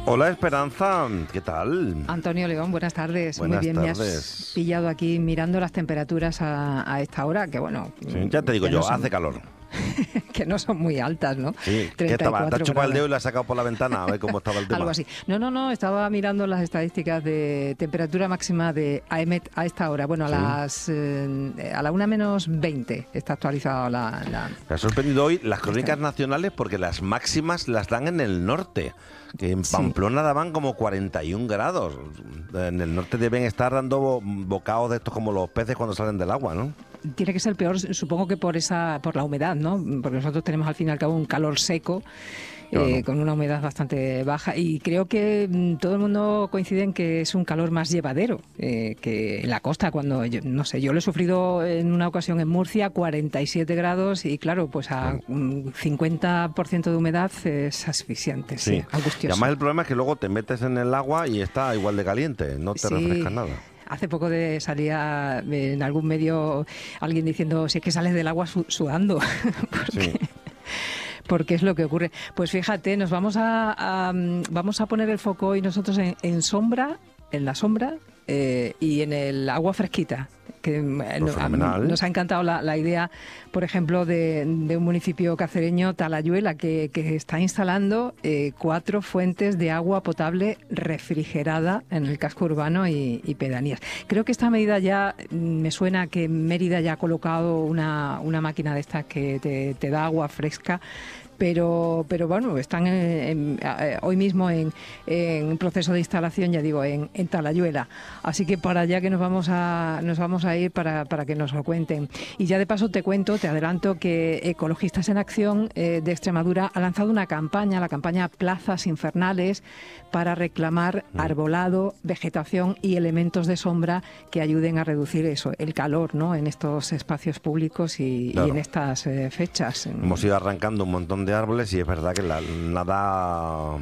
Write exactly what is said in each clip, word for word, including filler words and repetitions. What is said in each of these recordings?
Hola Esperanza, ¿qué tal? Antonio León, buenas tardes. Buenas Muy bien, tardes. me has pillado aquí mirando las temperaturas a, a esta hora, que bueno... Sí, ya te digo yo, no son, hace calor. que no son muy altas, ¿no? Sí, ¿qué estaba? ¿Te has chupado el dedo y lo has sacado por la ventana a ver cómo estaba el tema? Algo así. No, no, no, estaba mirando las estadísticas de temperatura máxima de A E M E T a esta hora. Bueno, a ¿Sí? las eh, a la una menos veinte está actualizada la, la... Me ha sorprendido hoy las crónicas nacionales porque las máximas las dan en el norte. Que en Pamplona sí. daban como cuarenta y un grados. En el norte deben estar dando bocados de estos como los peces cuando salen del agua, ¿no? Tiene que ser peor, supongo que por esa por la humedad, ¿no? Porque nosotros tenemos al fin y al cabo un calor seco, claro. eh, con una humedad bastante baja, y creo que mmm, todo el mundo coincide en que es un calor más llevadero eh, que en la costa. Cuando, yo, no sé, yo lo he sufrido en una ocasión en Murcia, cuarenta y siete grados, y claro, pues a un cincuenta por ciento de humedad es asfixiante, sí, sí, angustioso. Y además el problema es que luego te metes en el agua y está igual de caliente, no te sí. refrescas nada. Hace poco de salía en algún medio alguien diciendo si es que sales del agua su sudando. Porque, sí. porque es lo que ocurre. Pues fíjate, nos vamos a, a vamos a poner el foco hoy nosotros en, en sombra, en la sombra eh, y en el agua fresquita. Que nos, nos ha encantado la, la idea, por ejemplo, de, de un municipio cacereño, Talayuela, que, que está instalando eh, cuatro fuentes de agua potable refrigerada en el casco urbano y, y pedanías. Creo que esta medida ya, me suena que Mérida ya ha colocado una, una máquina de estas que te, te da agua fresca. Pero, pero bueno, están en, en, en, hoy mismo en, en proceso de instalación, ya digo, en, en Talayuela. Así que para allá que nos vamos a nos vamos a ir para, para que nos lo cuenten. Y ya de paso te cuento, te adelanto que Ecologistas en Acción eh, de Extremadura ha lanzado una campaña, la campaña Plazas Infernales, para reclamar arbolado, vegetación y elementos de sombra que ayuden a reducir eso, el calor, ¿no?, en estos espacios públicos y, claro. y en estas eh, fechas. Hemos ido arrancando un montón de árboles y es verdad que la, nada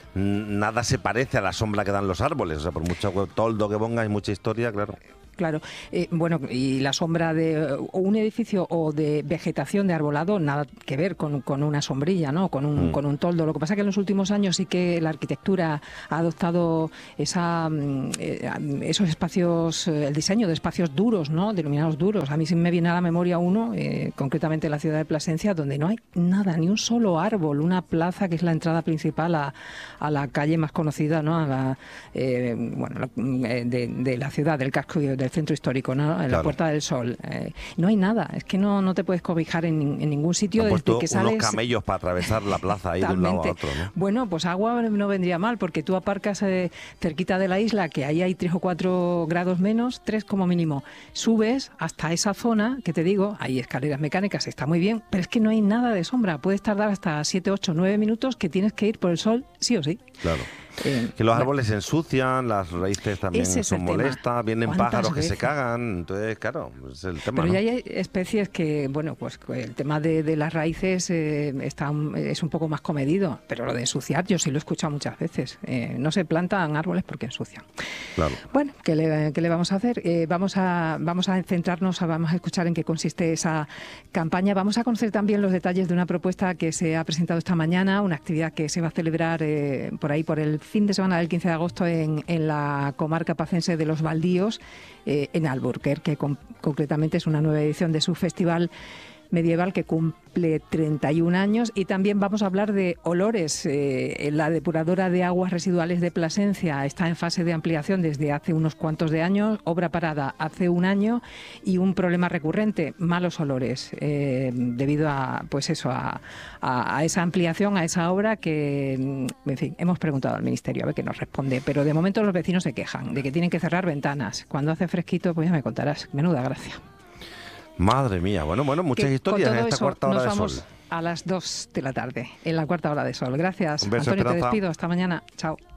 nada se parece a la sombra que dan los árboles. O sea, por mucho toldo que pongas y mucha historia, claro. Claro, eh, bueno, y la sombra de un edificio o de vegetación de arbolado, nada que ver con, con una sombrilla, ¿no? Con un, mm. con un toldo. Lo que pasa es que en los últimos años sí que la arquitectura ha adoptado esa, eh, esos espacios, el diseño de espacios duros, ¿no?, denominados duros. A mí sí me viene a la memoria uno, eh, concretamente en la ciudad de Plasencia, donde no hay nada, ni un solo árbol, una plaza que es la entrada principal a, a la calle más conocida, ¿no?, a la, eh, bueno, de, de la ciudad, del casco de el centro histórico, ¿no?, en claro. la Puerta del Sol. Eh, no hay nada, es que no, no te puedes cobijar en, en ningún sitio. Han desde puesto que sales. Unos camellos para atravesar la plaza ahí de un lado a otro, ¿no? Bueno, pues agua no vendría mal, porque tú aparcas eh, cerquita de la isla, que ahí hay tres o cuatro grados menos, tres como mínimo. Subes hasta esa zona, que te digo, hay escaleras mecánicas, está muy bien, pero es que no hay nada de sombra. Puedes tardar hasta siete, ocho, nueve minutos que tienes que ir por el sol, sí o sí. Claro. Eh, que los árboles se ensucian, las raíces también son molestas, vienen pájaros que veces? se cagan, entonces claro, es el tema. Pero ¿no? ya hay especies que, bueno, pues el tema de, de las raíces eh, está, es un poco más comedido, pero lo de ensuciar yo sí lo he escuchado muchas veces. Eh, no se plantan árboles porque ensucian. Claro. Bueno, ¿qué le, qué le vamos a hacer? Eh, vamos a vamos a centrarnos, a, vamos a escuchar en qué consiste esa campaña. Vamos a conocer también los detalles de una propuesta que se ha presentado esta mañana, una actividad que se va a celebrar eh, por ahí por el fin de semana del quince de agosto en, en la comarca pacense de Los Baldíos, eh, en Alburquerque, que con, concretamente es una nueva edición de su festival medieval que cumple treinta y un años. Y también vamos a hablar de olores. Eh, la depuradora de aguas residuales de Plasencia está en fase de ampliación desde hace unos cuantos de años, obra parada hace un año y un problema recurrente, malos olores, eh, debido a, pues eso, a, a, a esa ampliación, a esa obra que, en fin, hemos preguntado al Ministerio a ver qué nos responde, pero de momento los vecinos se quejan de que tienen que cerrar ventanas. Cuando hace fresquito, pues ya me contarás. Menuda gracia. Madre mía, bueno, bueno, muchas historias en esta cuarta hora de sol. Nos vamos a las dos de la tarde, en la cuarta hora de sol. Gracias, Un beso, Antonio, Esperanza. te despido. Hasta mañana. Chao.